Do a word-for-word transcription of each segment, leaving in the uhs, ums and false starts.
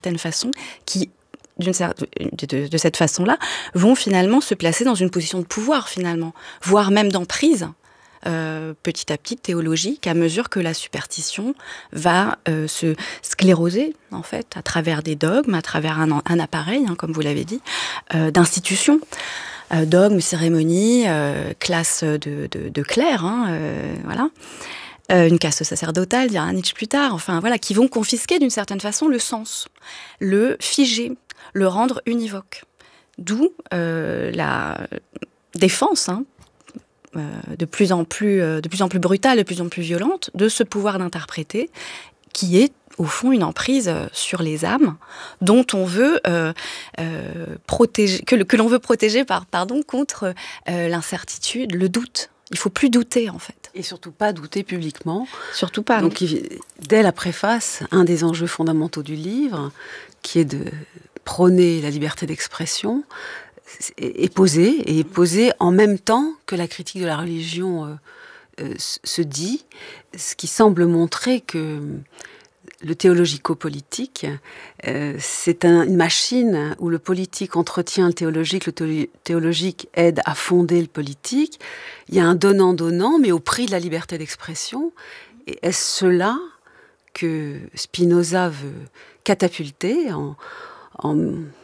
certaine façon, qui, d'une certaine, de, de, de cette façon-là, vont finalement se placer dans une position de pouvoir, finalement, voire même d'emprise, euh, petit à petit, théologique, à mesure que la superstition va euh, se scléroser, en fait, à travers des dogmes, à travers un, un appareil, hein, comme vous l'avez dit, euh, d'institutions. Euh, dogmes, cérémonies, euh, classes de, de, de clercs, hein, euh, voilà. Euh, une caste sacerdotale, dira Nietzsche plus tard, enfin voilà, qui vont confisquer d'une certaine façon le sens, le figer, le rendre univoque. D'où euh, la défense, hein, euh, de plus en plus, euh, de plus en plus brutale, de plus en plus violente, de ce pouvoir d'interpréter, qui est au fond une emprise sur les âmes, dont on veut euh, euh, protéger, que, que l'on veut protéger par, pardon, contre euh, l'incertitude, le doute. Il ne faut plus douter, en fait. Et surtout pas douter publiquement. Surtout pas. Donc, il, dès la préface, un des enjeux fondamentaux du livre, qui est de prôner la liberté d'expression, est, est posé, et est posé en même temps que la critique de la religion euh, euh, se dit, ce qui semble montrer que le théologico-politique, euh, c'est un, une machine où le politique entretient le théologique, le théo- théologique aide à fonder le politique. Il y a un donnant-donnant, mais au prix de la liberté d'expression. Et est-ce cela que Spinoza veut catapulter en, en,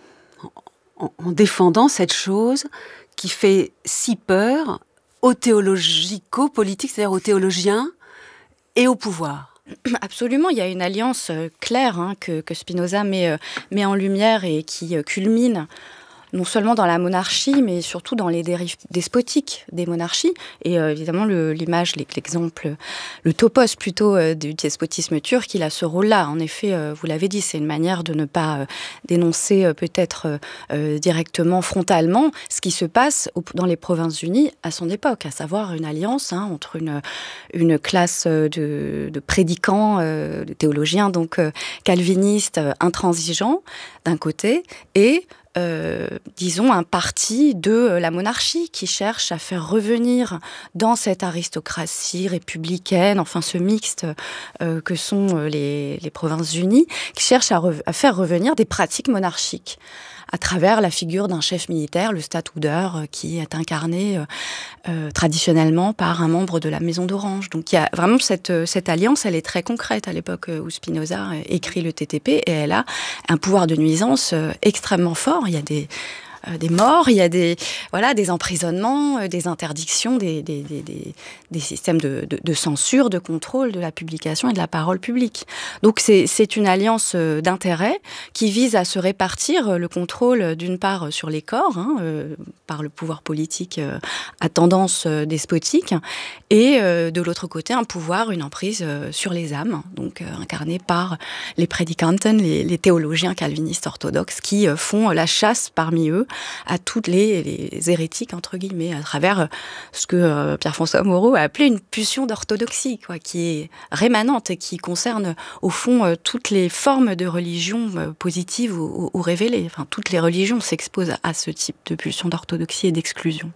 en, en défendant cette chose qui fait si peur aux théologico-politiques, c'est-à-dire aux théologiens et au pouvoir? Absolument, il y a une alliance euh, claire hein, que, que Spinoza met, euh, met en lumière et qui euh, culmine non seulement dans la monarchie, mais surtout dans les dérives despotiques des monarchies. Et euh, évidemment, le, l'image, l'exemple, le topos plutôt euh, du despotisme turc, il a ce rôle-là. En effet, euh, vous l'avez dit, c'est une manière de ne pas euh, dénoncer euh, peut-être euh, directement, frontalement, ce qui se passe au, dans les Provinces-Unies à son époque, à savoir une alliance hein, entre une, une classe de, de prédicants, euh, de théologiens, donc euh, calvinistes, euh, intransigeants, d'un côté, et Euh, disons, un parti de la monarchie qui cherche à faire revenir dans cette aristocratie républicaine, enfin ce mixte euh, que sont les, les Provinces-Unies, qui cherche à, re- à faire revenir des pratiques monarchiques à travers la figure d'un chef militaire, le Stadtholder, euh, qui est incarné euh, euh, traditionnellement par un membre de la Maison d'Orange. Donc il y a vraiment cette, cette alliance, elle est très concrète à l'époque où Spinoza écrit le T T P, et elle a un pouvoir de nuisance euh, extrêmement fort. Il y a des euh, des morts, il y a des, voilà, des emprisonnements, euh, des interdictions, des, des, des, des, des systèmes de, de, de censure, de contrôle de la publication et de la parole publique. Donc c'est, c'est une alliance euh, d'intérêts qui vise à se répartir euh, le contrôle euh, d'une part sur les corps, hein, euh, par le pouvoir politique euh, à tendance euh, despotique, et euh, de l'autre côté un pouvoir, une emprise euh, sur les âmes, donc euh, incarnée par les prédicanten, les, les théologiens calvinistes orthodoxes qui euh, font la chasse parmi eux à toutes les, les hérétiques, entre guillemets, à travers euh, ce que euh, Pierre-François Moreau a appelé une pulsion d'orthodoxie, quoi, qui est rémanente et qui concerne, au fond, euh, toutes les formes de religion euh, positives ou, ou, ou révélées. Enfin, toutes les religions s'exposent à, à ce type de pulsion d'orthodoxie et d'exclusion.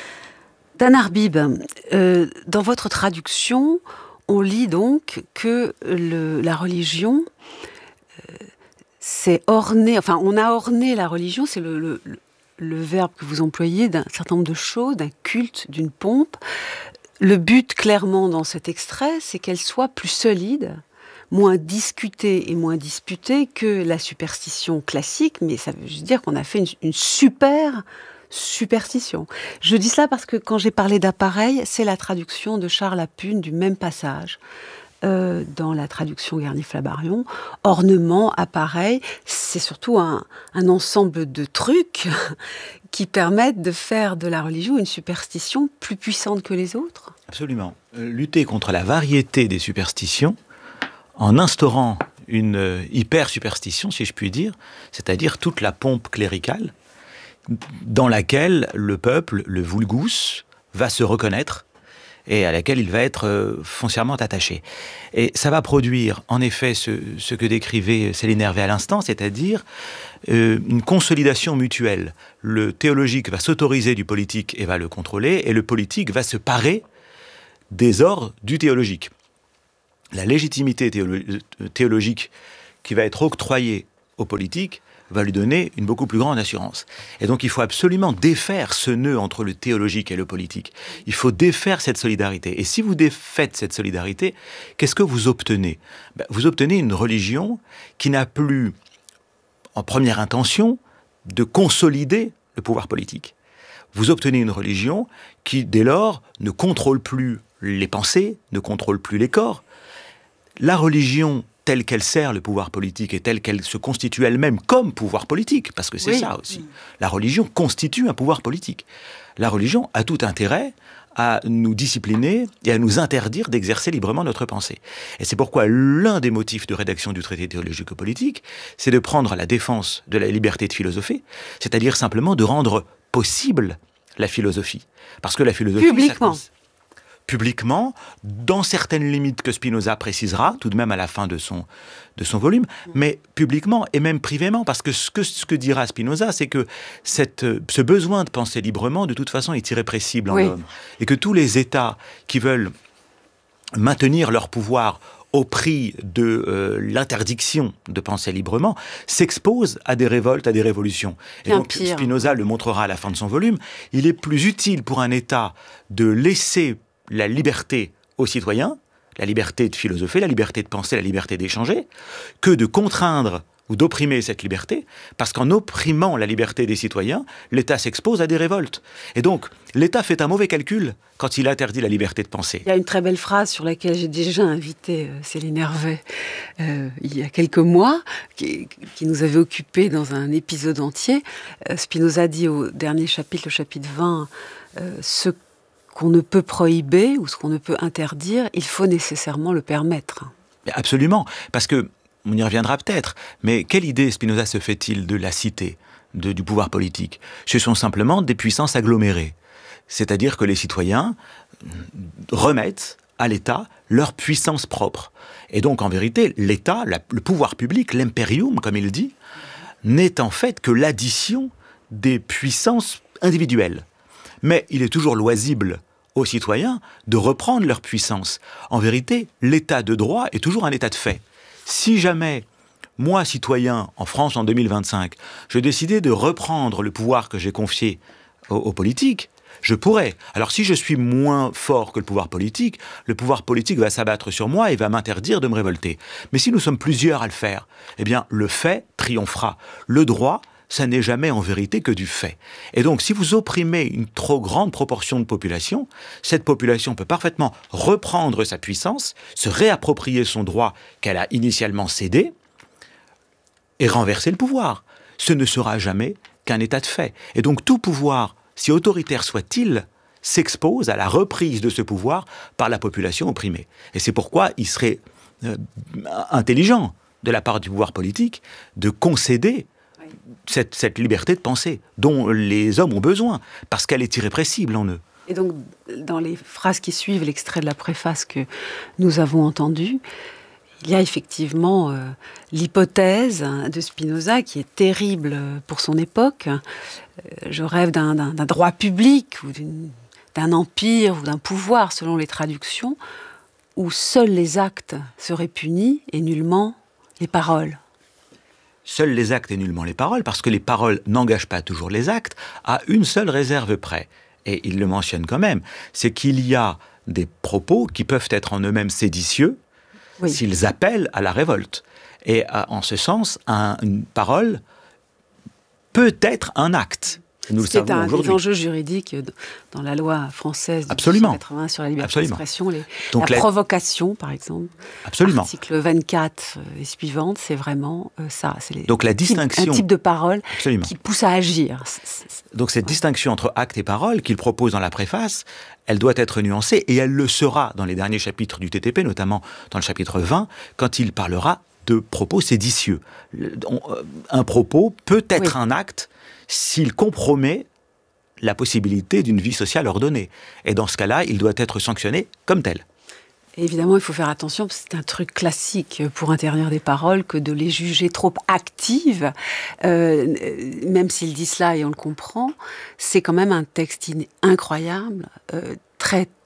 Dan Arbib, euh, dans votre traduction, on lit donc que le, la religion euh, c'est orné, enfin on a orné la religion, c'est le, le, le verbe que vous employez, d'un certain nombre de choses, d'un culte, d'une pompe. Le but clairement dans cet extrait, c'est qu'elle soit plus solide, moins discutée et moins disputée que la superstition classique, mais ça veut juste dire qu'on a fait une, une super superstition. Je dis cela parce que quand j'ai parlé d'appareil, c'est la traduction de Charles Lapune du même passage. Euh, dans la traduction Garnier-Flammarion, ornement, appareil, c'est surtout un, un ensemble de trucs qui permettent de faire de la religion une superstition plus puissante que les autres. Absolument. Euh, lutter contre la variété des superstitions en instaurant une euh, hyper-superstition, si je puis dire, c'est-à-dire toute la pompe cléricale dans laquelle le peuple, le vulgus, va se reconnaître et à laquelle il va être euh, foncièrement attaché. Et ça va produire, en effet, ce, ce que décrivait Céline Hervé à l'instant, c'est-à-dire euh, une consolidation mutuelle. Le théologique va s'autoriser du politique et va le contrôler, et le politique va se parer des ordres du théologique. La légitimité théolo- théologique qui va être octroyée au politique va lui donner une beaucoup plus grande assurance. Et donc il faut absolument défaire ce nœud entre le théologique et le politique. Il faut défaire cette solidarité. Et si vous défaites cette solidarité, qu'est-ce que vous obtenez ? Ben, vous obtenez une religion qui n'a plus, en première intention, de consolider le pouvoir politique. Vous obtenez une religion qui, dès lors, ne contrôle plus les pensées, ne contrôle plus les corps. La religion telle qu'elle sert le pouvoir politique et telle qu'elle se constitue elle-même comme pouvoir politique, parce que c'est oui. ça aussi. La religion constitue un pouvoir politique. La religion a tout intérêt à nous discipliner et à nous interdire d'exercer librement notre pensée. Et c'est pourquoi l'un des motifs de rédaction du traité théologico-politique, c'est de prendre la défense de la liberté de philosopher, c'est-à-dire simplement de rendre possible la philosophie. Parce que la philosophie... Publiquement. Ça, publiquement, dans certaines limites que Spinoza précisera, tout de même à la fin de son, de son volume, mais publiquement et même privément, parce que ce que, ce que dira Spinoza, c'est que cette, ce besoin de penser librement, de toute façon, est irrépressible en oui. l'homme. Et que tous les États qui veulent maintenir leur pouvoir au prix de euh, l'interdiction de penser librement, s'exposent à des révoltes, à des révolutions. Et donc pire. Spinoza le montrera à la fin de son volume, il est plus utile pour un État de laisser la liberté aux citoyens, la liberté de philosopher, la liberté de penser, la liberté d'échanger, que de contraindre ou d'opprimer cette liberté, parce qu'en opprimant la liberté des citoyens, l'État s'expose à des révoltes. Et donc, l'État fait un mauvais calcul quand il interdit la liberté de penser. Il y a une très belle phrase sur laquelle j'ai déjà invité euh, Céline Hervé euh, il y a quelques mois, qui, qui nous avait occupés dans un épisode entier. Euh, Spinoza dit au dernier chapitre, le chapitre vingt, euh, ce qu'on ne peut prohiber ou ce qu'on ne peut interdire, il faut nécessairement le permettre. Absolument, parce que, on y reviendra peut-être, mais quelle idée Spinoza se fait-il de la cité, de, du pouvoir politique ? Ce sont simplement des puissances agglomérées. C'est-à-dire que les citoyens remettent à l'État leur puissance propre. Et donc, en vérité, l'État, la, le pouvoir public, l'imperium, comme il dit, n'est en fait que l'addition des puissances individuelles. Mais il est toujours loisible aux citoyens de reprendre leur puissance. En vérité, l'état de droit est toujours un état de fait. Si jamais, moi, citoyen, en France en deux mille vingt-cinq, je décidais de reprendre le pouvoir que j'ai confié aux, aux politiques, je pourrais. Alors si je suis moins fort que le pouvoir politique, le pouvoir politique va s'abattre sur moi et va m'interdire de me révolter. Mais si nous sommes plusieurs à le faire, eh bien, le fait triomphera. Le droit, ça n'est jamais en vérité que du fait. Et donc, si vous opprimez une trop grande proportion de population, cette population peut parfaitement reprendre sa puissance, se réapproprier son droit qu'elle a initialement cédé, et renverser le pouvoir. Ce ne sera jamais qu'un état de fait. Et donc, tout pouvoir, si autoritaire soit-il, s'expose à la reprise de ce pouvoir par la population opprimée. Et c'est pourquoi il serait euh, intelligent, de la part du pouvoir politique, de concéder Cette, cette liberté de penser dont les hommes ont besoin, parce qu'elle est irrépressible en eux. Et donc, dans les phrases qui suivent l'extrait de la préface que nous avons entendu, il y a effectivement euh, l'hypothèse de Spinoza qui est terrible pour son époque. Euh, je rêve d'un, d'un, d'un droit public, ou d'une, d'un empire, ou d'un pouvoir, selon les traductions, où seuls les actes seraient punis et nullement les paroles. Seuls les actes et nullement les paroles, parce que les paroles n'engagent pas toujours les actes, à une seule réserve près. Et il le mentionne quand même, c'est qu'il y a des propos qui peuvent être en eux-mêmes séditieux, oui. s'ils appellent à la révolte. Et en ce sens, un, une parole peut être un acte. Nous c'est le savons un aujourd'hui. Des enjeux juridiques dans la loi française de Absolument. mille neuf cent quatre-vingts sur la liberté Absolument. d'expression. Les, Donc la les... provocation, par exemple. Absolument. Article vingt-quatre et suivante, c'est vraiment euh, ça. C'est les Donc la distinction... type, un type de parole Absolument. Qui pousse à agir. C'est, c'est... Donc cette ouais. distinction entre acte et parole qu'il propose dans la préface, elle doit être nuancée et elle le sera dans les derniers chapitres du T T P, notamment dans le chapitre vingt, quand il parlera de propos séditieux. Un propos peut être oui. un acte s'il compromet la possibilité d'une vie sociale ordonnée. Et dans ce cas-là, il doit être sanctionné comme tel. Et évidemment, il faut faire attention, parce que c'est un truc classique pour interdire des paroles, que de les juger trop actives, euh, même s'il dit cela et on le comprend, c'est quand même un texte incroyable, euh, très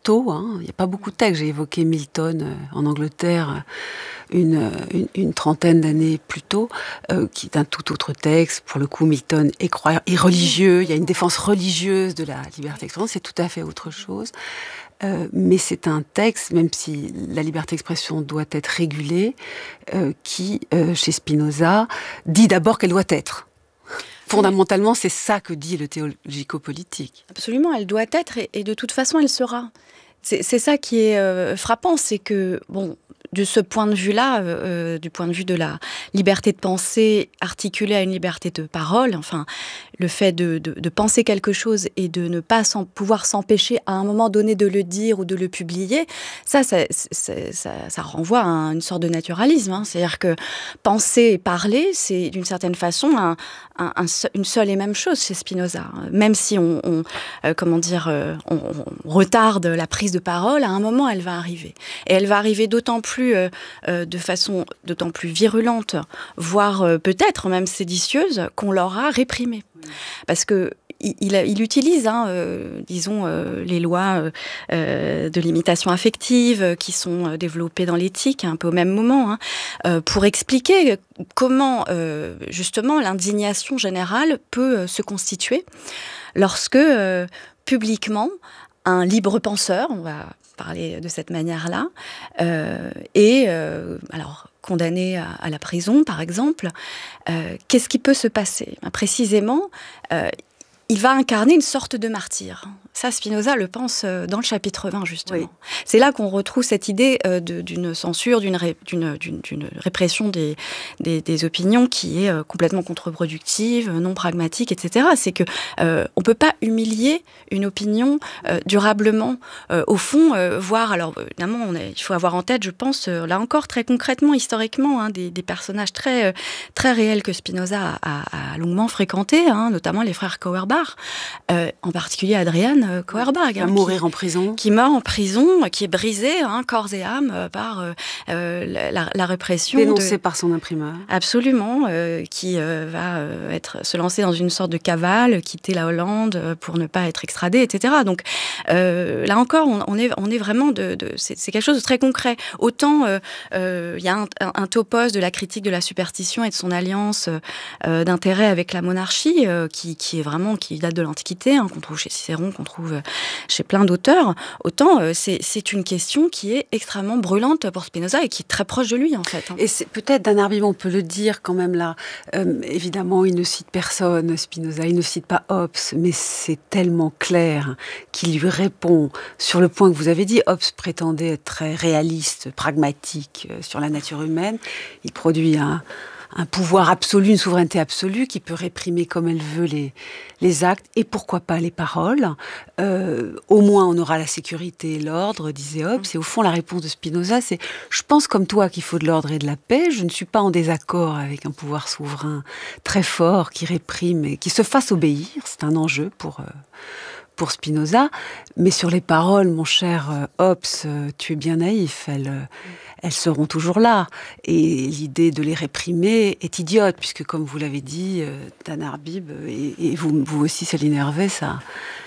tôt, hein. Il n'y a pas beaucoup de textes. J'ai évoqué Milton euh, en Angleterre une, une, une trentaine d'années plus tôt, euh, qui est un tout autre texte. Pour le coup, Milton est, croyant, est religieux. Il y a une défense religieuse de la liberté d'expression. C'est tout à fait autre chose. Euh, mais c'est un texte, même si la liberté d'expression doit être régulée, euh, qui, euh, chez Spinoza, dit d'abord qu'elle doit être. Fondamentalement, c'est ça que dit le théologico-politique. Absolument, elle doit être, et, et de toute façon, elle sera. C'est, c'est ça qui est euh, frappant, c'est que, bon, de ce point de vue-là, euh, du point de vue de la liberté de penser articulée à une liberté de parole, enfin, le fait de, de, de penser quelque chose et de ne pas s'en, pouvoir s'empêcher à un moment donné de le dire ou de le publier, ça, ça, ça, ça, ça renvoie à une sorte de naturalisme. Hein. C'est-à-dire que penser et parler, c'est d'une certaine façon un, un, un, une seule et même chose chez Spinoza. Même si on, on euh, comment dire, euh, on, on retarde la prise de parole, à un moment, elle va arriver. Et elle va arriver d'autant plus Euh, euh, de façon d'autant plus virulente, voire euh, peut-être même séditieuse, qu'on l'aura réprimée. Oui. Parce que il, il, il utilise, hein, euh, disons, euh, les lois euh, euh, de l'imitation affective euh, qui sont euh, développées dans l'éthique, un peu au même moment, hein, euh, pour expliquer comment, euh, justement, l'indignation générale peut euh, se constituer lorsque, euh, publiquement, un libre penseur, on va parler de cette manière-là, euh, et euh, alors condamné à, à la prison, par exemple, euh, qu'est-ce qui peut se passer ? Précisément, euh, il va incarner une sorte de martyr. Ça, Spinoza le pense dans le chapitre vingt, justement. Oui. C'est là qu'on retrouve cette idée euh, de, d'une censure, d'une, ré, d'une, d'une, d'une répression des, des, des opinions qui est euh, complètement contre-productive, non pragmatique, et cetera. C'est qu'on euh, ne peut pas humilier une opinion euh, durablement. Euh, au fond, euh, voir, alors évidemment, on a, il faut avoir en tête, je pense, euh, là encore, très concrètement, historiquement, hein, des, des personnages très, euh, très réels que Spinoza a, a, a longuement fréquentés, hein, notamment les frères Feuerbach, euh, en particulier Adrian Feuerbach, hein, mourir qui, en prison, qui meurt en prison, qui est brisé, hein, corps et âme, euh, par euh, euh, la, la répression, dénoncé de... par son imprimeur. Absolument, euh, qui euh, va euh, être se lancer dans une sorte de cavale, quitter la Hollande euh, pour ne pas être extradé, et cetera. Donc euh, là encore, on, on est on est vraiment de, de c'est, c'est quelque chose de très concret. Autant il euh, euh, y a un, un, un topos de la critique de la superstition et de son alliance euh, d'intérêt avec la monarchie, euh, qui, qui est vraiment qui date de l'Antiquité, hein, qu'on trouve chez Cicéron, qu'on trouve chez plein d'auteurs, autant euh, c'est, c'est une question qui est extrêmement brûlante pour Spinoza et qui est très proche de lui, en fait. Hein. Et c'est, peut-être, d'Anard Bib, on peut le dire quand même là, euh, évidemment, il ne cite personne, Spinoza, il ne cite pas Hobbes, mais c'est tellement clair qu'il lui répond sur le point que vous avez dit. Hobbes prétendait être très réaliste, pragmatique euh, sur la nature humaine. Il produit un... un pouvoir absolu, une souveraineté absolue qui peut réprimer comme elle veut les, les actes et pourquoi pas les paroles. Euh, au moins on aura la sécurité et l'ordre, disait Hobbes. Et au fond la réponse de Spinoza c'est « Je pense comme toi qu'il faut de l'ordre et de la paix, je ne suis pas en désaccord avec un pouvoir souverain très fort qui réprime et qui se fasse obéir, c'est un enjeu pour... Euh, pour Spinoza, mais sur les paroles, mon cher euh, Hobbes, euh, tu es bien naïf, elles, euh, elles seront toujours là. Et l'idée de les réprimer est idiote, puisque comme vous l'avez dit, euh, Tannar Bib, et, et vous, vous aussi, Céline Hervé, ça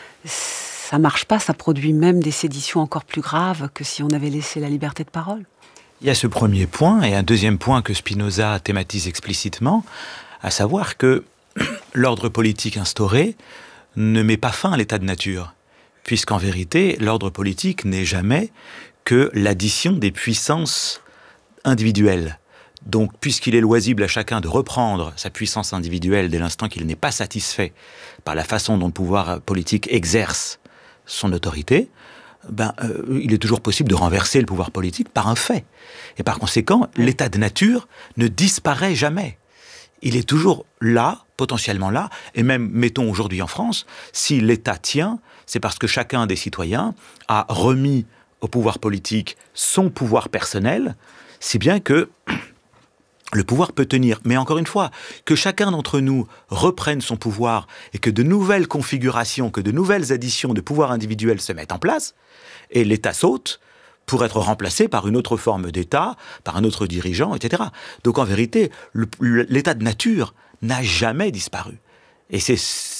ça marche pas, ça produit même des séditions encore plus graves que si on avait laissé la liberté de parole. Il y a ce premier point, et un deuxième point que Spinoza thématise explicitement, à savoir que l'ordre politique instauré ne met pas fin à l'état de nature, puisqu'en vérité, l'ordre politique n'est jamais que l'addition des puissances individuelles. Donc, puisqu'il est loisible à chacun de reprendre sa puissance individuelle dès l'instant qu'il n'est pas satisfait par la façon dont le pouvoir politique exerce son autorité, ben, euh, il est toujours possible de renverser le pouvoir politique par un fait. Et par conséquent, l'état de nature ne disparaît jamais. Il est toujours là, potentiellement là, et même, mettons aujourd'hui en France, si l'État tient, c'est parce que chacun des citoyens a remis au pouvoir politique son pouvoir personnel, si bien que le pouvoir peut tenir. Mais encore une fois, que chacun d'entre nous reprenne son pouvoir et que de nouvelles configurations, que de nouvelles additions de pouvoir individuel se mettent en place, et l'État saute pour être remplacé par une autre forme d'État, par un autre dirigeant, et cetera. Donc en vérité, le, l'état de nature n'a jamais disparu. Et c'est,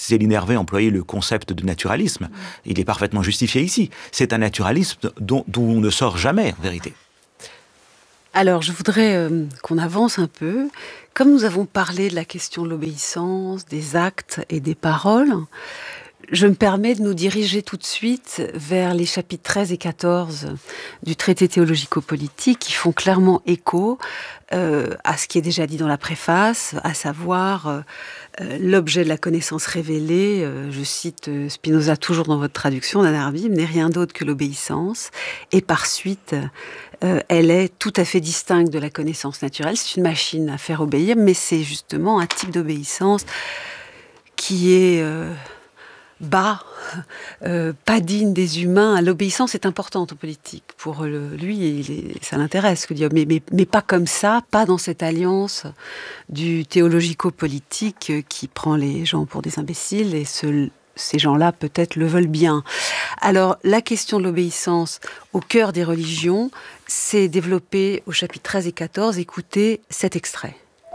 Céline Hervé employait le concept de naturalisme. Il est parfaitement justifié ici. C'est un naturalisme dont, dont on ne sort jamais, en vérité. Alors, je voudrais euh, qu'on avance un peu. Comme nous avons parlé de la question de l'obéissance, des actes et des paroles, je me permets de nous diriger tout de suite vers les chapitres treize et quatorze du traité théologico-politique qui font clairement écho euh, à ce qui est déjà dit dans la préface, à savoir euh, l'objet de la connaissance révélée, euh, je cite euh, Spinoza toujours dans votre traduction d'Anna Arbib, n'est rien d'autre que l'obéissance, et par suite, euh, elle est tout à fait distincte de la connaissance naturelle. C'est une machine à faire obéir, mais c'est justement un type d'obéissance qui est euh, bas, euh, pas digne des humains. L'obéissance est importante en politique. Pour le, lui, il est, ça l'intéresse, mais, mais, mais pas comme ça, pas dans cette alliance du théologico-politique qui prend les gens pour des imbéciles, et ce, ces gens-là peut-être le veulent bien. Alors, la question de l'obéissance au cœur des religions s'est développée au chapitre treize et quatorze. Écoutez cet extrait.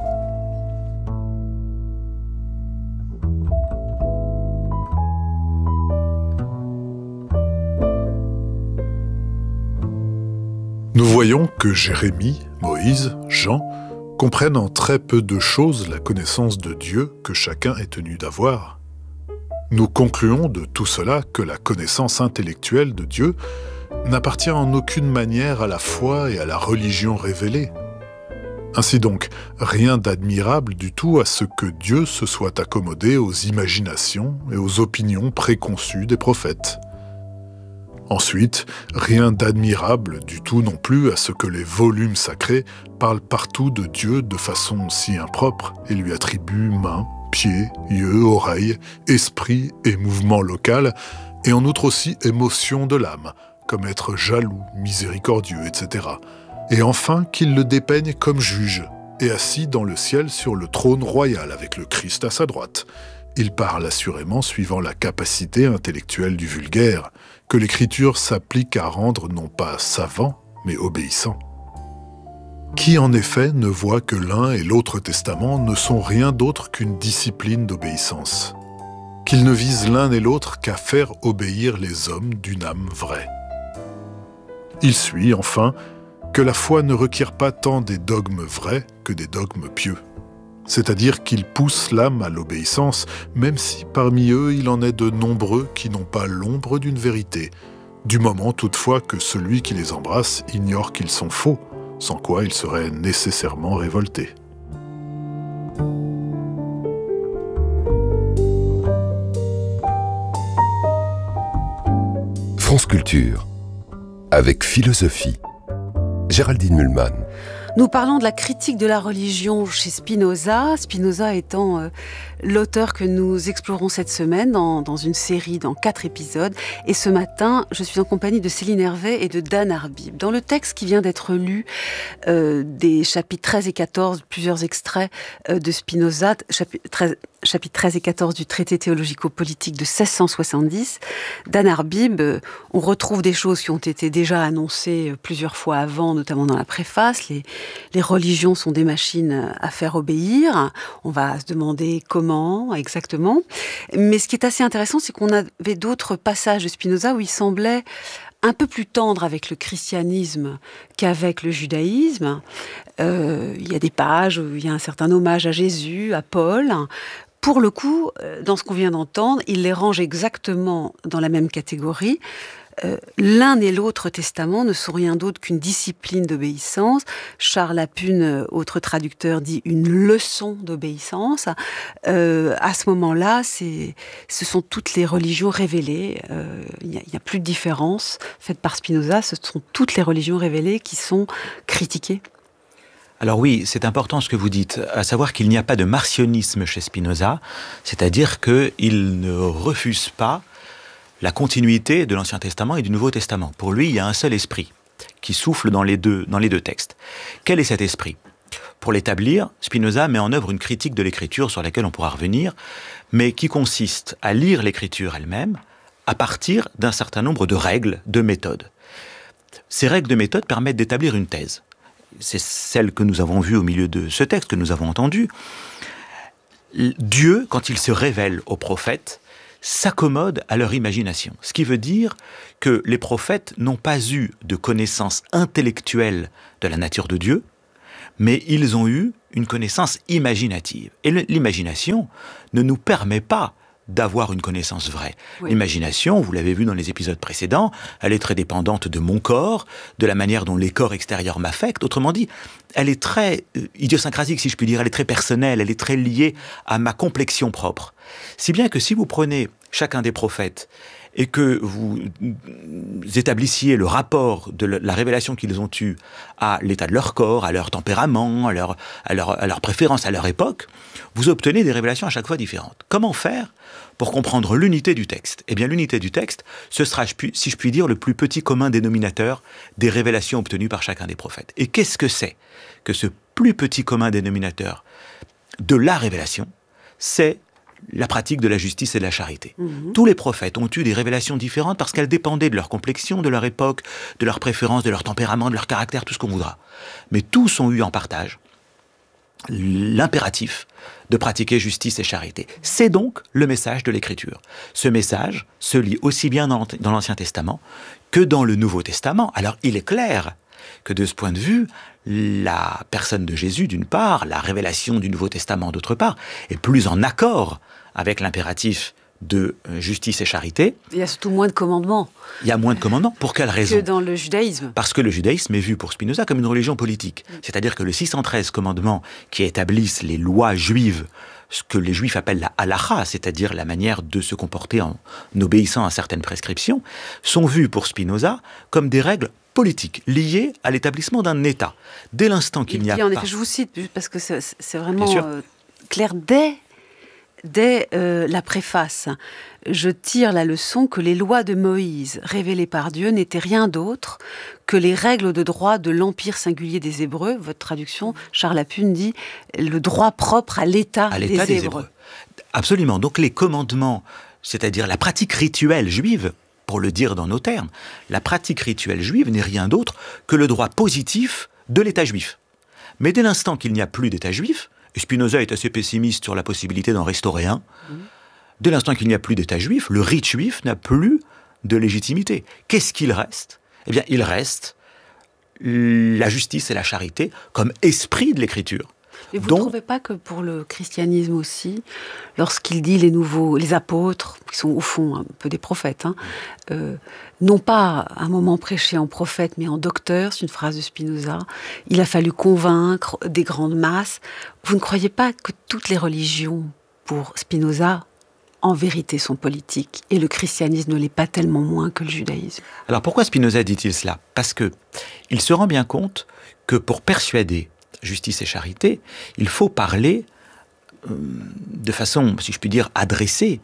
Nous voyons que Jérémie, Moïse, Jean comprennent en très peu de choses la connaissance de Dieu que chacun est tenu d'avoir. Nous concluons de tout cela que la connaissance intellectuelle de Dieu n'appartient en aucune manière à la foi et à la religion révélée. Ainsi donc, rien d'admirable du tout à ce que Dieu se soit accommodé aux imaginations et aux opinions préconçues des prophètes. Ensuite, rien d'admirable du tout non plus à ce que les volumes sacrés parlent partout de Dieu de façon si impropre et lui attribuent mains, pieds, yeux, oreilles, esprit et mouvement local, et en outre aussi émotion de l'âme, comme être jaloux, miséricordieux, et cetera. Et enfin qu'il le dépeigne comme juge, et assis dans le ciel sur le trône royal avec le Christ à sa droite. Il parle assurément suivant la capacité intellectuelle du vulgaire, que l'écriture s'applique à rendre non pas savant, mais obéissant. Qui en effet ne voit que l'un et l'autre testament ne sont rien d'autre qu'une discipline d'obéissance, qu'ils ne visent l'un et l'autre qu'à faire obéir les hommes d'une âme vraie. Il suit, enfin, que la foi ne requiert pas tant des dogmes vrais que des dogmes pieux. C'est-à-dire qu'ils poussent l'âme à l'obéissance, même si parmi eux il en est de nombreux qui n'ont pas l'ombre d'une vérité, du moment toutefois que celui qui les embrasse ignore qu'ils sont faux, sans quoi il serait nécessairement révolté. France Culture, avec philosophie. Géraldine Mühlmann. Nous parlons de la critique de la religion chez Spinoza, Spinoza étant euh, l'auteur que nous explorons cette semaine dans, dans une série, dans quatre épisodes. Et ce matin, je suis en compagnie de Céline Hervé et de Dan Arbib. Dans le texte qui vient d'être lu, euh, des chapitres treize et quatorze, plusieurs extraits euh, de Spinoza, chapitre treize, chapitres treize et quatorze du traité théologico-politique de seize cent soixante-dix, Dan Arbib, euh, on retrouve des choses qui ont été déjà annoncées plusieurs fois avant, notamment dans la préface. Les, les religions sont des machines à faire obéir. On va se demander comment exactement. Mais ce qui est assez intéressant, c'est qu'on avait d'autres passages de Spinoza où il semblait un peu plus tendre avec le christianisme qu'avec le judaïsme. Euh, il y a des pages où il y a un certain hommage à Jésus, à Paul. Pour le coup, dans ce qu'on vient d'entendre, il les range exactement dans la même catégorie. Euh, l'un et l'autre testament ne sont rien d'autre qu'une discipline d'obéissance. Charles Lapune, autre traducteur, dit une leçon d'obéissance. Euh, à ce moment-là, c'est, ce sont toutes les religions révélées. Euh, il n'y a, a plus de différence faite par Spinoza. Ce sont toutes les religions révélées qui sont critiquées. Alors oui, c'est important ce que vous dites, à savoir qu'il n'y a pas de marcionisme chez Spinoza, c'est-à-dire qu'il ne refuse pas la continuité de l'Ancien Testament et du Nouveau Testament. Pour lui, il y a un seul esprit qui souffle dans les deux, dans les deux textes. Quel est cet esprit ? Pour l'établir, Spinoza met en œuvre une critique de l'Écriture sur laquelle on pourra revenir, mais qui consiste à lire l'Écriture elle-même à partir d'un certain nombre de règles, de méthodes. Ces règles de méthode permettent d'établir une thèse. C'est celle que nous avons vue au milieu de ce texte, que nous avons entendu. Dieu, quand il se révèle aux prophètes, s'accommode à leur imagination. Ce qui veut dire que les prophètes n'ont pas eu de connaissance intellectuelle de la nature de Dieu, mais ils ont eu une connaissance imaginative. Et l'imagination ne nous permet pas d'avoir une connaissance vraie. Oui. L'imagination, vous l'avez vu dans les épisodes précédents, elle est très dépendante de mon corps, de la manière dont les corps extérieurs m'affectent. Autrement dit, elle est très euh, idiosyncratique, si je puis dire, elle est très personnelle, elle est très liée à ma complexion propre. Si bien que si vous prenez chacun des prophètes et que vous établissiez le rapport de la révélation qu'ils ont eue à l'état de leur corps, à leur tempérament, à leur, à leur, à leur préférence, à leur époque, vous obtenez des révélations à chaque fois différentes. Comment faire pour comprendre l'unité du texte ? Eh bien, l'unité du texte, ce sera, si je puis dire, le plus petit commun dénominateur des révélations obtenues par chacun des prophètes. Et qu'est-ce que c'est que ce plus petit commun dénominateur de la révélation ? C'est la pratique de la justice et de la charité. Mmh. Tous les prophètes ont eu des révélations différentes parce qu'elles dépendaient de leur complexion, de leur époque, de leurs préférences, de leur tempérament, de leur caractère, tout ce qu'on voudra. Mais tous ont eu en partage l'impératif de pratiquer justice et charité. C'est donc le message de l'Écriture. Ce message se lit aussi bien dans l'Ancien Testament que dans le Nouveau Testament. Alors, il est clair que de ce point de vue, la personne de Jésus, d'une part, la révélation du Nouveau Testament, d'autre part, est plus en accord avec l'impératif de justice et charité. Il y a surtout moins de commandements. Il y a moins de commandements. Pour quelle raison ? Que dans le judaïsme. Parce que le judaïsme est vu pour Spinoza comme une religion politique. Mm. C'est-à-dire que les six cent treize commandements qui établissent les lois juives, ce que les juifs appellent la halacha, c'est-à-dire la manière de se comporter en obéissant à certaines prescriptions, sont vus pour Spinoza comme des règles politiques liées à l'établissement d'un État. Dès l'instant qu'il n'y a en pas... effet, je vous cite, parce que c'est, c'est vraiment euh, clair dès... Dès euh, la préface, je tire la leçon que les lois de Moïse, révélées par Dieu, n'étaient rien d'autre que les règles de droit de l'empire singulier des Hébreux. Votre traduction, Charles Lapune, dit le droit propre à l'état, à l'état des, des Hébreux. Hébreux. Absolument. Donc les commandements, c'est-à-dire la pratique rituelle juive, pour le dire dans nos termes, la pratique rituelle juive n'est rien d'autre que le droit positif de l'état juif. Mais dès l'instant qu'il n'y a plus d'état juif, et Spinoza est assez pessimiste sur la possibilité d'en restaurer un. Mmh. Dès l'instant qu'il n'y a plus d'État juif, le rite juif n'a plus de légitimité. Qu'est-ce qu'il reste ? Eh bien, il reste la justice et la charité comme esprit de l'Écriture. Et vous ne trouvez pas que pour le christianisme aussi, lorsqu'il dit les nouveaux, les apôtres, qui sont au fond un peu des prophètes, hein, euh, non pas à un moment prêché en prophète, mais en docteur, c'est une phrase de Spinoza, il a fallu convaincre des grandes masses. Vous ne croyez pas que toutes les religions, pour Spinoza, en vérité sont politiques, et le christianisme ne l'est pas tellement moins que le judaïsme ? Alors pourquoi Spinoza dit-il cela ? Parce que il se rend bien compte que pour persuader justice et charité, il faut parler euh, de façon, si je puis dire, adressée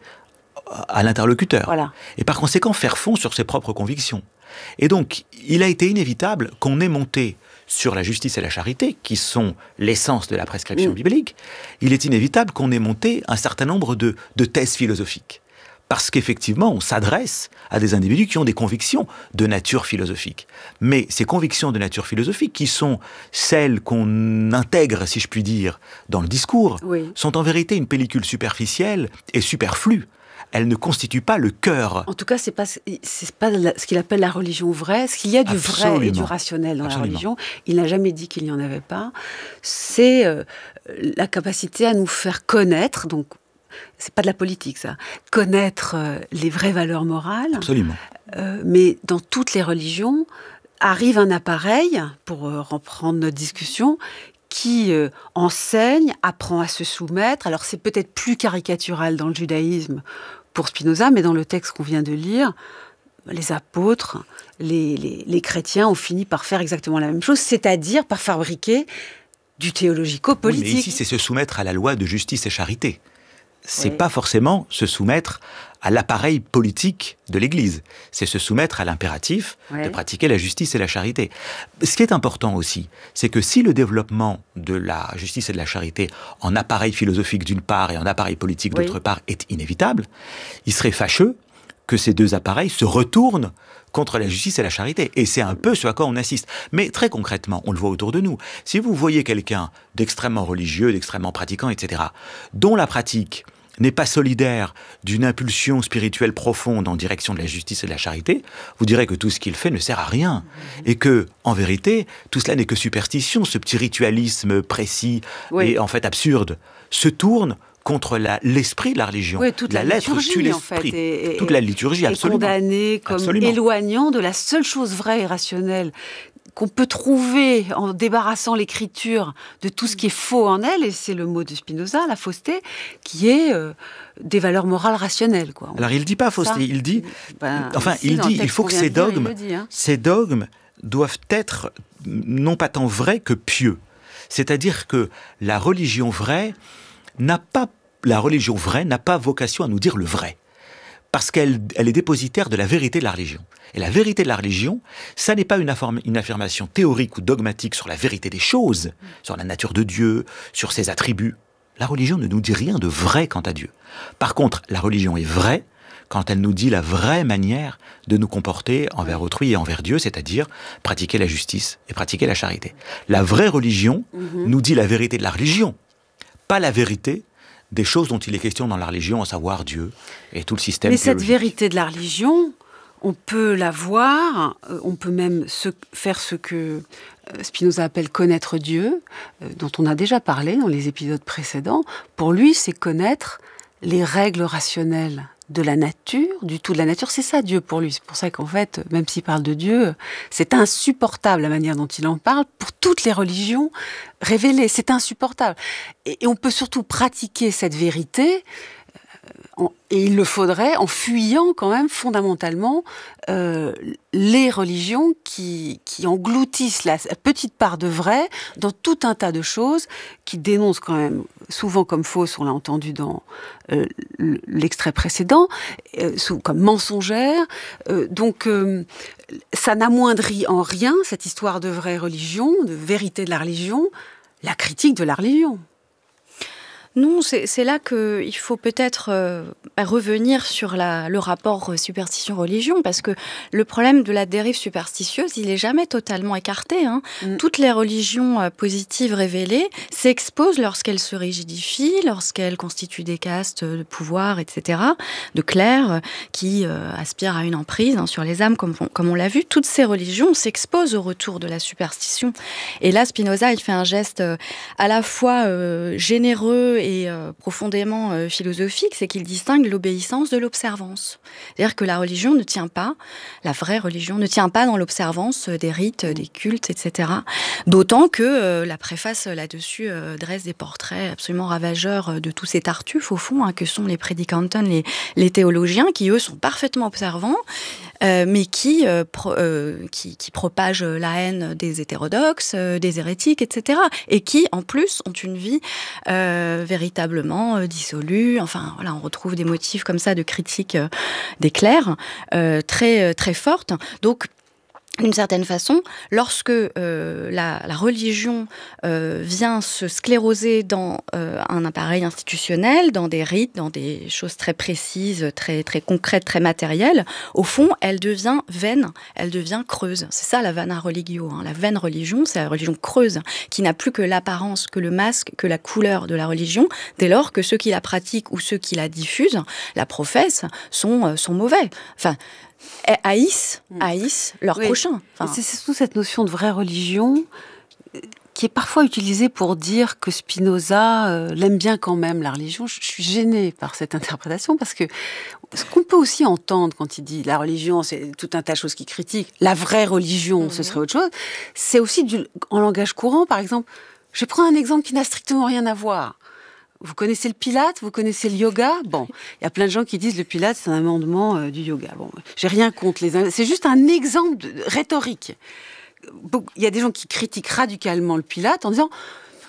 à l'interlocuteur. Voilà. Et par conséquent, faire fond sur ses propres convictions. Et donc, il a été inévitable qu'on ait monté sur la justice et la charité, qui sont l'essence de la prescription mmh. biblique, il est inévitable qu'on ait monté un certain nombre de, de thèses philosophiques. Parce qu'effectivement, on s'adresse à des individus qui ont des convictions de nature philosophique. Mais ces convictions de nature philosophique, qui sont celles qu'on intègre, si je puis dire, dans le discours, oui. sont en vérité une pellicule superficielle et superflue. Elles ne constituent pas le cœur. En tout cas, c'est pas, c'est pas ce qu'il appelle la religion vraie. Ce qu'il y a du Absolument. vrai et du rationnel dans Absolument. la religion, il n'a jamais dit qu'il n'y en avait pas. C'est euh, la capacité à nous faire connaître, donc c'est pas de la politique, ça. Connaître euh, les vraies valeurs morales. Absolument. Euh, mais dans toutes les religions, arrive un appareil, pour euh, reprendre notre discussion, qui euh, enseigne, apprend à se soumettre. Alors c'est peut-être plus caricatural dans le judaïsme pour Spinoza, mais dans le texte qu'on vient de lire, les apôtres, les, les, les chrétiens ont fini par faire exactement la même chose, c'est-à-dire par fabriquer du théologico-politique. Oui, mais ici, c'est se soumettre à la loi de justice et charité. C'est oui. pas forcément se soumettre à l'appareil politique de l'Église. C'est se soumettre à l'impératif ouais. de pratiquer la justice et la charité. Ce qui est important aussi, c'est que si le développement de la justice et de la charité en appareil philosophique d'une part et en appareil politique oui. d'autre part est inévitable, il serait fâcheux que ces deux appareils se retournent contre la justice et la charité. Et c'est un peu ce à quoi on assiste. Mais très concrètement, on le voit autour de nous. Si vous voyez quelqu'un d'extrêmement religieux, d'extrêmement pratiquant, et cetera, dont la pratique n'est pas solidaire d'une impulsion spirituelle profonde en direction de la justice et de la charité, vous direz que tout ce qu'il fait ne sert à rien. Et que, en vérité, tout cela n'est que superstition. Ce petit ritualisme précis oui. et en fait absurde se tourne contre la, l'esprit de la religion. Oui, toute la, la lettre liturgie, tue l'esprit. En fait, et, et, toute la liturgie, absolument. Est condamnée comme absolument. Éloignant de la seule chose vraie et rationnelle qu'on peut trouver en débarrassant l'écriture de tout ce qui est faux en elle, et c'est le mot de Spinoza, la fausseté, qui est euh, des valeurs morales rationnelles. Quoi. Alors il ne dit pas fausseté, ça, il dit... Ben, enfin, si, il dit, il faut que ces dogmes, dire, dit, hein. ces dogmes doivent être non pas tant vrais que pieux. C'est-à-dire que la religion vraie n'a pas, la religion vraie n'a pas vocation à nous dire le vrai. Parce qu'elle elle est dépositaire de la vérité de la religion. Et la vérité de la religion, ça n'est pas une, afform- une affirmation théorique ou dogmatique sur la vérité des choses, sur la nature de Dieu, sur ses attributs. La religion ne nous dit rien de vrai quant à Dieu. Par contre, la religion est vraie quand elle nous dit la vraie manière de nous comporter envers autrui et envers Dieu, c'est-à-dire pratiquer la justice et pratiquer la charité. La vraie religion mm-hmm. nous dit la vérité de la religion, pas la vérité des choses dont il est question dans la religion, à savoir Dieu et tout le système Mais théologique. Cette vérité de la religion, on peut la voir, on peut même se, faire ce que Spinoza appelle connaître Dieu, dont on a déjà parlé dans les épisodes précédents. Pour lui, c'est connaître les règles rationnelles de la nature, du tout de la nature. C'est ça Dieu pour lui. C'est pour ça qu'en fait, même s'il parle de Dieu, c'est insupportable la manière dont il en parle pour toutes les religions révélées. C'est insupportable. Et, et on peut surtout pratiquer cette vérité, euh, en, et il le faudrait en fuyant quand même fondamentalement euh, les religions qui, qui engloutissent la petite part de vrai dans tout un tas de choses qui dénoncent quand même souvent comme fausses, on l'a entendu dans euh, l'extrait précédent, euh, comme mensongères. Euh, donc euh, ça n'amoindrit en rien cette histoire de vraie religion, de vérité de la religion, la critique de la religion. Non, c'est, c'est là qu'il faut peut-être euh, revenir sur la, le rapport superstition-religion, parce que le problème de la dérive superstitieuse, il n'est jamais totalement écarté. Hein. Mm. Toutes les religions euh, positives révélées s'exposent lorsqu'elles se rigidifient, lorsqu'elles constituent des castes de pouvoir, et cetera, de clercs euh, qui euh, aspirent à une emprise hein, sur les âmes, comme on, comme on l'a vu. Toutes ces religions s'exposent au retour de la superstition. Et là, Spinoza, il fait un geste euh, à la fois euh, généreux et euh, profondément euh, philosophique, c'est qu'il distingue l'obéissance de l'observance. C'est-à-dire que la religion ne tient pas, la vraie religion ne tient pas dans l'observance des rites, des cultes, et cetera. D'autant que euh, la préface là-dessus euh, dresse des portraits absolument ravageurs de tous ces tartuffes, au fond, hein, que sont les prédicantes, les, les théologiens, qui eux sont parfaitement observants, euh, mais qui, euh, pro, euh, qui, qui propagent la haine des hétérodoxes, euh, des hérétiques, et cetera. Et qui, en plus, ont une vie euh, véritablement euh, dissolue. Enfin, voilà, on retrouve des motifs comme ça de critique euh, des clercs euh, très, très fortes. Donc, d'une certaine façon, lorsque euh, la, la religion euh, vient se scléroser dans euh, un appareil institutionnel, dans des rites, dans des choses très précises, très, très concrètes, très matérielles, au fond, elle devient vaine, elle devient creuse. C'est ça la vana religio. Hein. La vaine religion, c'est la religion creuse, qui n'a plus que l'apparence, que le masque, que la couleur de la religion, dès lors que ceux qui la pratiquent ou ceux qui la diffusent, la professent, sont, euh, sont mauvais. Enfin, haïssent, haïssent leur oui. prochain. Enfin, c'est surtout cette notion de vraie religion qui est parfois utilisée pour dire que Spinoza euh, l'aime bien quand même, la religion. Je, je suis gênée par cette interprétation parce que ce qu'on peut aussi entendre quand il dit la religion, c'est tout un tas de choses qu'il critique, la vraie religion, mmh. ce serait autre chose, c'est aussi du, en langage courant, par exemple. Je prends un exemple qui n'a strictement rien à voir. Vous connaissez le Pilate, vous connaissez le yoga. Bon, il y a plein de gens qui disent le Pilate, c'est un amendement euh, du yoga. Bon, j'ai rien contre les... C'est juste un exemple de... rhétorique. Il y a des gens qui critiquent radicalement le Pilate en disant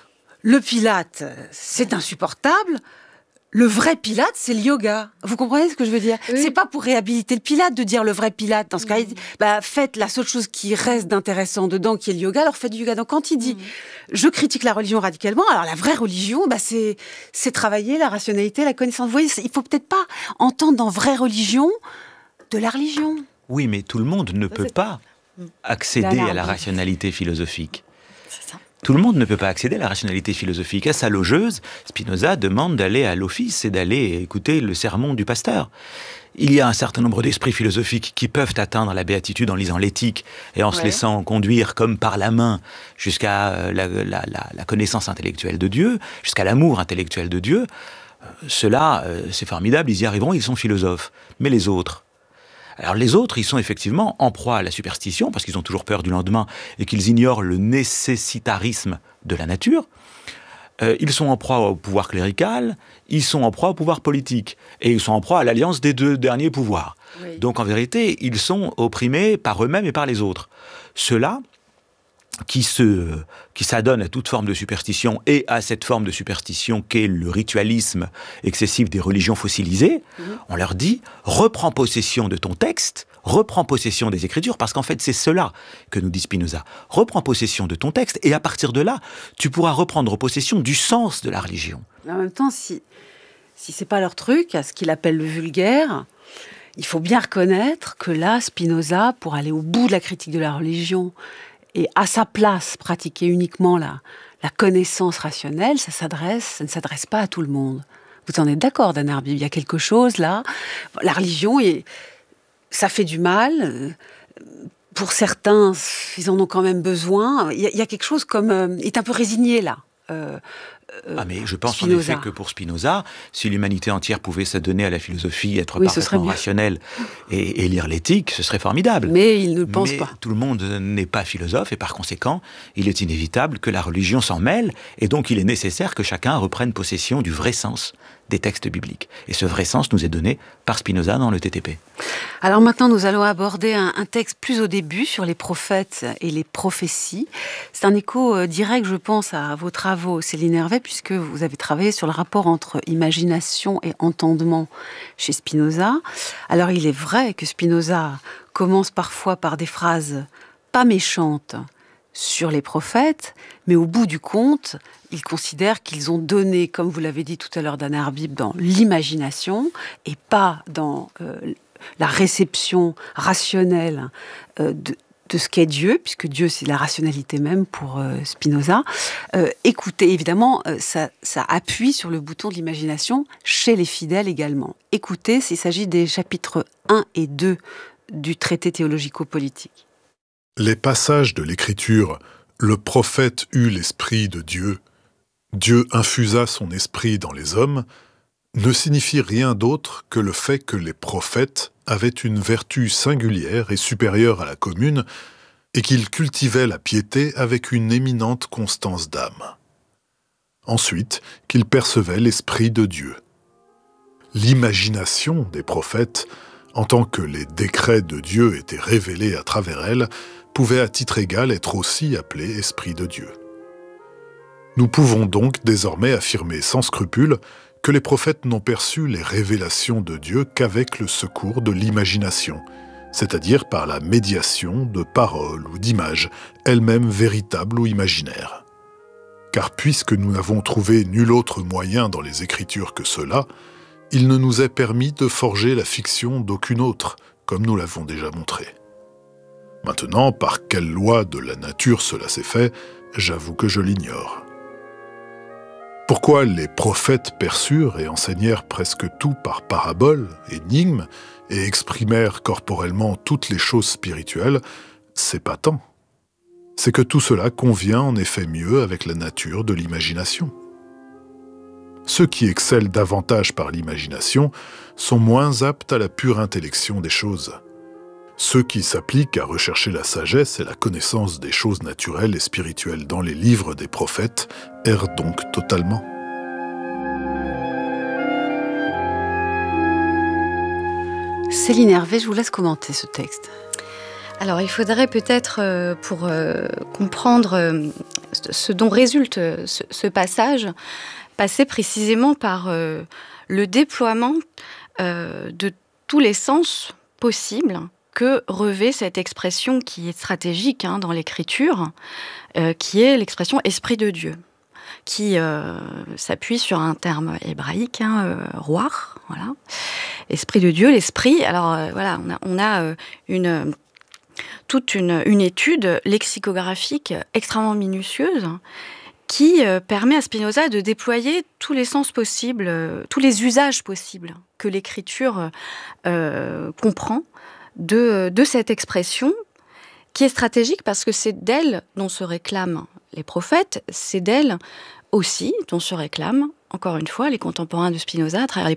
le Pilate, c'est insupportable. Le vrai Pilate, c'est le yoga. Vous comprenez ce que je veux dire ? Oui. C'est pas pour réhabiliter le Pilate de dire le vrai Pilate. Dans ce cas, mmh. bah, faites la seule chose qui reste d'intéressant dedans, qui est le yoga, alors faites du yoga. Donc quand il dit mmh. je critique la religion radicalement, alors la vraie religion, bah, c'est, c'est travailler la rationalité, la connaissance. Vous voyez, il faut peut-être pas entendre dans vraie religion de la religion. Oui, mais tout le monde ne peut pas accéder à la rationalité philosophique. C'est ça. Tout le monde ne peut pas accéder à la rationalité philosophique. À sa logeuse, Spinoza demande d'aller à l'office et d'aller écouter le sermon du pasteur. Il y a un certain nombre d'esprits philosophiques qui peuvent atteindre la béatitude en lisant l'éthique et en ouais. se laissant conduire comme par la main jusqu'à la, la, la, la connaissance intellectuelle de Dieu, jusqu'à l'amour intellectuel de Dieu. Euh, Ceux-là, euh, c'est formidable, ils y arriveront, ils sont philosophes. Mais les autres ? Alors les autres, ils sont effectivement en proie à la superstition, parce qu'ils ont toujours peur du lendemain et qu'ils ignorent le nécessitarisme de la nature. Euh, ils sont en proie au pouvoir clérical, ils sont en proie au pouvoir politique, et ils sont en proie à l'alliance des deux derniers pouvoirs. Oui. Donc en vérité, ils sont opprimés par eux-mêmes et par les autres. Ceux-là, qui se, qui s'adonnent à toute forme de superstition et à cette forme de superstition qu'est le ritualisme excessif des religions fossilisées, mmh. on leur dit « reprends possession de ton texte, reprends possession des Écritures », parce qu'en fait c'est cela que nous dit Spinoza. Reprends possession de ton texte et à partir de là, tu pourras reprendre possession du sens de la religion. En même temps, si, si c'est pas leur truc, à ce qu'il appelle le vulgaire, il faut bien reconnaître que là, Spinoza, pour aller au bout de la critique de la religion, et à sa place, pratiquer uniquement la, la connaissance rationnelle, ça, s'adresse, ça ne s'adresse pas à tout le monde. Vous en êtes d'accord, Dan Arbib ? Il y a quelque chose là. La religion, est, ça fait du mal. Pour certains, ils en ont quand même besoin. Il y a, il y a quelque chose comme... Euh, il est un peu résigné là. Euh, Euh, ah mais je pense Spinoza. En effet que pour Spinoza, si l'humanité entière pouvait s'adonner à la philosophie, être oui, parfaitement rationnelle et, et lire l'éthique, ce serait formidable. Mais il ne le pense mais pas. Tout le monde n'est pas philosophe et par conséquent, il est inévitable que la religion s'en mêle et donc il est nécessaire que chacun reprenne possession du vrai sens des textes bibliques. Et ce vrai sens nous est donné par Spinoza dans le T T P. Alors maintenant, nous allons aborder un, un texte plus au début sur les prophètes et les prophéties. C'est un écho euh, direct, je pense, à vos travaux, Céline Hervé, puisque vous avez travaillé sur le rapport entre imagination et entendement chez Spinoza. Alors il est vrai que Spinoza commence parfois par des phrases pas méchantes sur les prophètes, mais au bout du compte, il considère qu'ils ont donné, comme vous l'avez dit tout à l'heure Dan Arbib, dans l'imagination et pas dans euh, la réception rationnelle euh, de, de ce qu'est Dieu, puisque Dieu c'est la rationalité même pour euh, Spinoza. Euh, écoutez, évidemment, euh, ça, ça appuie sur le bouton de l'imagination chez les fidèles également. Écoutez, il s'agit des chapitres un et deux du traité théologico-politique. Les passages de l'Écriture « Le prophète eut l'esprit de Dieu »,« Dieu infusa son esprit dans les hommes » ne signifient rien d'autre que le fait que les prophètes avaient une vertu singulière et supérieure à la commune et qu'ils cultivaient la piété avec une éminente constance d'âme. Ensuite, qu'ils percevaient l'esprit de Dieu. L'imagination des prophètes, en tant que les décrets de Dieu étaient révélés à travers elle, pouvait à titre égal être aussi appelé esprit de Dieu. Nous pouvons donc désormais affirmer sans scrupule que les prophètes n'ont perçu les révélations de Dieu qu'avec le secours de l'imagination, c'est-à-dire par la médiation de paroles ou d'images, elles-mêmes véritables ou imaginaires. Car puisque nous n'avons trouvé nul autre moyen dans les Écritures que cela, il ne nous est permis de forger la fiction d'aucune autre, comme nous l'avons déjà montré. Maintenant, par quelle loi de la nature cela s'est fait, j'avoue que je l'ignore. Pourquoi les prophètes perçurent et enseignèrent presque tout par paraboles, énigmes, et exprimèrent corporellement toutes les choses spirituelles, c'est pas tant. C'est que tout cela convient en effet mieux avec la nature de l'imagination. Ceux qui excellent davantage par l'imagination sont moins aptes à la pure intellection des choses. Ceux qui s'appliquent à rechercher la sagesse et la connaissance des choses naturelles et spirituelles dans les livres des prophètes errent donc totalement. Céline Hervé, je vous laisse commenter ce texte. Alors, il faudrait peut-être, euh, pour euh, comprendre euh, ce dont résulte ce, ce passage, passer précisément par euh, le déploiement euh, de tous les sens possibles que revêt cette expression qui est stratégique hein, dans l'écriture, euh, qui est l'expression « esprit de Dieu », qui euh, s'appuie sur un terme hébraïque, hein, euh, « roar », voilà, Esprit de Dieu, l'esprit. Alors euh, voilà, on a, on a euh, une, toute une, une étude lexicographique extrêmement minutieuse qui euh, permet à Spinoza de déployer tous les sens possibles, euh, tous les usages possibles que l'écriture euh, comprend de, de cette expression, qui est stratégique parce que c'est d'elle dont se réclament les prophètes, c'est d'elle aussi dont se réclament, encore une fois, les contemporains de Spinoza à travers les